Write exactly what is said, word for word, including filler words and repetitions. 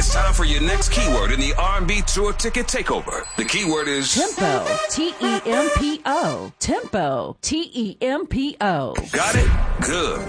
It's time for your next keyword in the R and B Tour Ticket Takeover. The keyword is tempo. T E M P O. Tempo. T E M P O. Got it? Good.